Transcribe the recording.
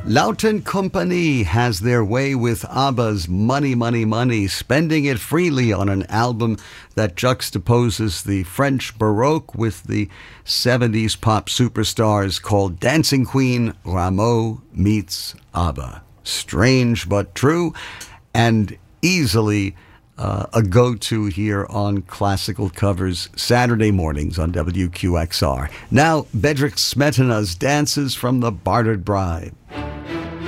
Lauten Company has their way with ABBA's Money, Money, Money, spending it freely on an album that juxtaposes the French Baroque with the 70s pop superstars, called Dancing Queen, Rameau meets ABBA. Strange but true, and easily a go-to here on Classical Covers Saturday mornings on WQXR. Now, Bedřich Smetana's Dances from the Bartered Bride.